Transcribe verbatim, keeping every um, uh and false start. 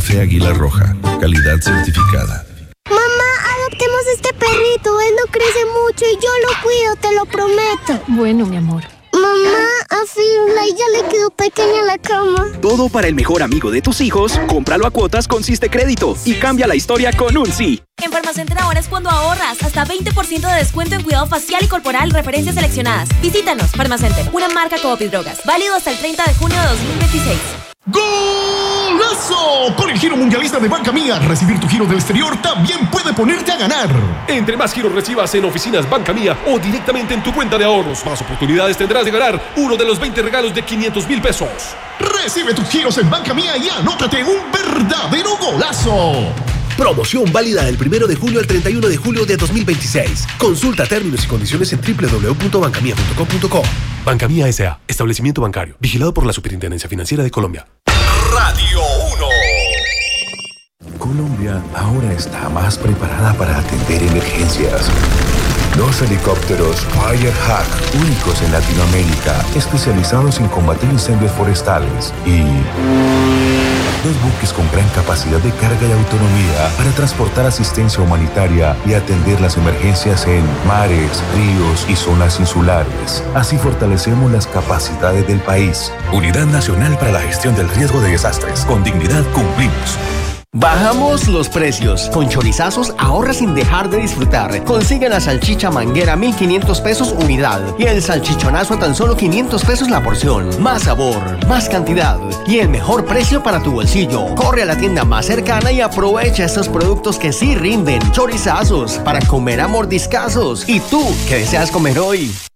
Café Águila Roja, calidad certificada. Mamá, adoptemos este perrito. Él no crece mucho y yo lo cuido, te lo prometo. Bueno, mi amor. Mamá, a Firulai ya le quedó pequeña la cama. Todo para el mejor amigo de tus hijos. Cómpralo a cuotas con Siste Crédito y cambia la historia con un sí. En Farmacenter ahora es cuando ahorras. Hasta veinte por ciento de descuento en cuidado facial y corporal, referencias seleccionadas. Visítanos, Farmacenter, una marca Coop y Drogas. Válido hasta el treinta de junio de dos mil veintiséis. ¡Golazo! Con el Giro Mundialista de Banca Mía, recibir tu giro del exterior también puede ponerte a ganar. Entre más giros recibas en oficinas Banca Mía o directamente en tu cuenta de ahorros, más oportunidades tendrás de ganar uno de los veinte regalos de quinientos mil pesos. Recibe tus giros en Banca Mía y anótate un verdadero golazo. Promoción válida del primero de julio al treinta y uno de julio de dos mil veintiséis. Consulta términos y condiciones en doble u doble u doble u punto banca mía punto com punto co. Banca Mía S A. Establecimiento bancario. Vigilado por la Superintendencia Financiera de Colombia. Radio uno. Colombia ahora está más preparada para atender emergencias. Dos helicópteros Firehawk, únicos en Latinoamérica, especializados en combatir incendios forestales. Y dos buques con gran capacidad de carga y autonomía para transportar asistencia humanitaria y atender las emergencias en mares, ríos y zonas insulares. Así fortalecemos las capacidades del país. Unidad Nacional para la Gestión del Riesgo de Desastres. Con dignidad cumplimos. Bajamos los precios. Con Chorizazos ahorra sin dejar de disfrutar. Consigue la salchicha manguera mil quinientos pesos unidad y el salchichonazo a tan solo quinientos pesos la porción. Más sabor, más cantidad y el mejor precio para tu bolsillo. Corre a la tienda más cercana y aprovecha estos productos que sí rinden. Chorizazos, para comer a mordiscazos. ¿Y tú qué deseas comer hoy?